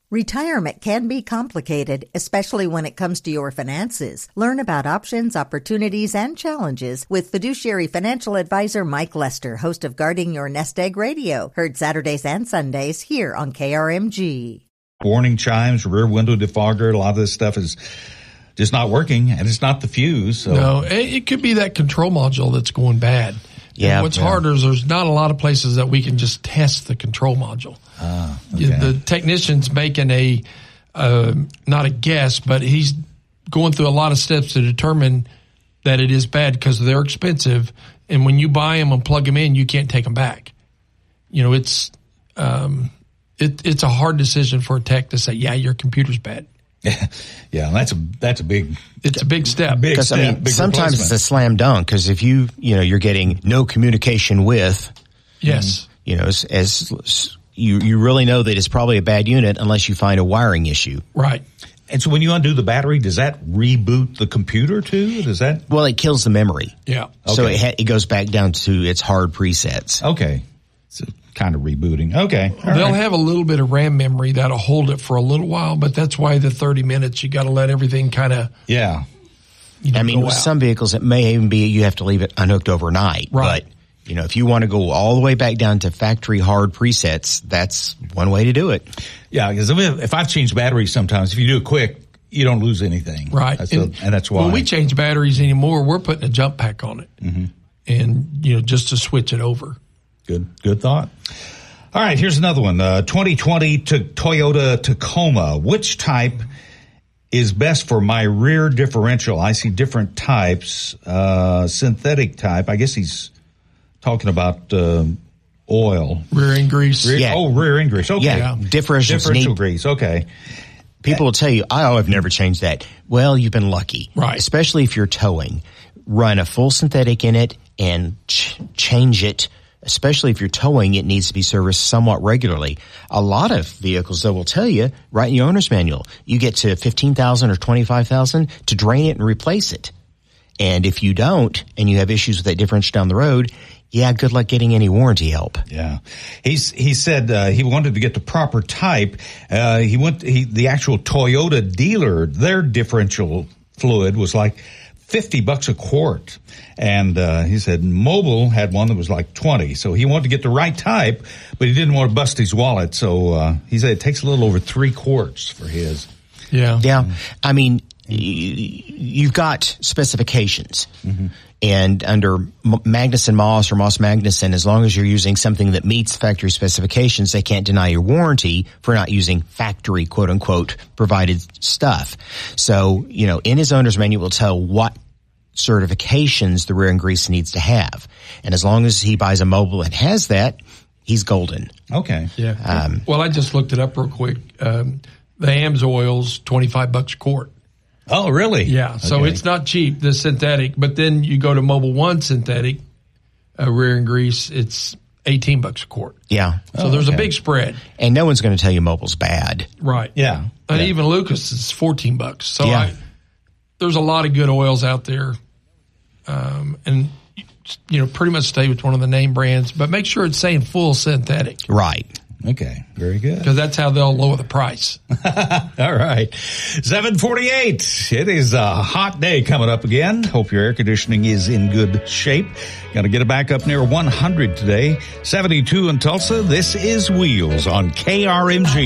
Retirement can be complicated, especially when it comes to your finances. Learn about options, opportunities, and challenges with fiduciary financial advisor Mike Lester, host of Guarding Your Nest Egg Radio, heard Saturdays and Sundays here on KRMG. Warning chimes, rear window defogger, a lot of this stuff is just not working, and it's not the fuse. So. No, it could be that control module that's going bad. Yeah. And what's harder is there's not a lot of places that we can just test the control module. Okay. The technician's making not a guess, but he's going through a lot of steps to determine that it is bad because they're expensive. And when you buy them and plug them in, you can't take them back. You know, it's a hard decision for a tech to say, yeah, your computer's bad. Yeah, that's a big. It's a big step. Big step. I mean, big sometimes it's a slam dunk because if you're getting no communication with, yes, as you really know that it's probably a bad unit unless you find a wiring issue. Right. And so when you undo the battery, does that reboot the computer too? Does that? Well, it kills the memory. Yeah. Okay. So it goes back down to its hard presets. Okay. So kind of rebooting. Okay. They'll have a little bit of RAM memory that'll hold it for a little while, but that's why the 30 minutes, you got to let everything kind of. Yeah. I mean, with some vehicles, it may even be you have to leave it unhooked overnight. Right. But, if you want to go all the way back down to factory hard presets, that's one way to do it. Yeah, because if I've changed batteries sometimes, if you do it quick, you don't lose anything. Right. And that's why. When we change batteries anymore, we're putting a jump pack on it. Mm-hmm. And, just to switch it over. Good thought. All right, here's another one. 2020 Toyota Tacoma. Which type is best for my rear differential? I see different types. Synthetic type. I guess he's talking about oil. Rear end grease. Rear end grease. Okay. Yeah, differential grease. Okay. People will tell you, I've never changed that. Well, you've been lucky. Right. Especially if you're towing. Run a full synthetic in it and change it. Especially if you're towing, it needs to be serviced somewhat regularly. A lot of vehicles, though, will tell you right in your owner's manual, you get to 15,000 or 25,000 to drain it and replace it. And if you don't, and you have issues with that differential down the road, yeah, good luck getting any warranty help. Yeah. He said, he wanted to get the proper type. The actual Toyota dealer, their differential fluid was like $50 a quart. And, he said Mobil had one that was like 20. So he wanted to get the right type, but he didn't want to bust his wallet. So, he said it takes a little over 3 quarts for his. Yeah. Yeah. I mean, you've got specifications. Mm-hmm. And under Magnuson-Moss or Moss-Magnuson, as long as you're using something that meets factory specifications, they can't deny your warranty for not using factory, quote-unquote, provided stuff. So, in his owner's manual, it will tell what certifications the rear end grease needs to have. And as long as he buys a Mobil that has that, he's golden. Okay. Yeah. Well, I just looked it up real quick. The AMSOIL's $25 a quart. Oh, really? Yeah. So it's not cheap, the synthetic. But then you go to Mobil One synthetic rear end grease, it's $18 a quart. Yeah. So there's a big spread. And no one's going to tell you Mobil's bad. Right. Yeah. And even Lucas is $14. So yeah. There's a lot of good oils out there. And, pretty much stay with one of the name brands, but make sure it's saying full synthetic. Right. Okay, very good. Because that's how they'll lower the price. All right. 7:48. It is a hot day coming up again. Hope your air conditioning is in good shape. Got to get it back up near 100 today. 72 in Tulsa. This is Wheels on KRMG.